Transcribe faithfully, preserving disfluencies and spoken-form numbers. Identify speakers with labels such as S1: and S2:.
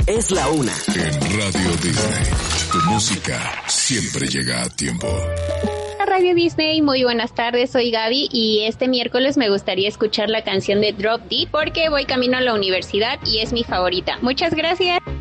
S1: Es la una.
S2: En Radio Disney, tu música siempre llega a tiempo.
S3: Radio Disney, muy buenas tardes, soy Gaby y este miércoles me gustaría escuchar la canción de Drop Dead porque voy camino a la universidad y es mi favorita. Muchas gracias.